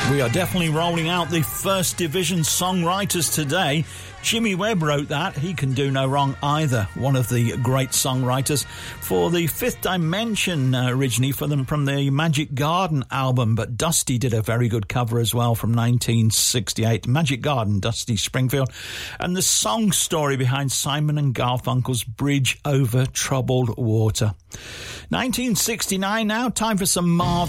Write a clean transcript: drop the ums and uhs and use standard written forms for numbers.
We are definitely rolling out the First Division songwriters today. Jimmy Webb wrote that. He can do no wrong either. One of the great songwriters for the Fifth Dimension, originally from the Magic Garden album. But Dusty did a very good cover as well from 1968. Magic Garden, Dusty Springfield. And the song story behind Simon and Garfunkel's Bridge Over Troubled Water. 1969 now, time for some Marvin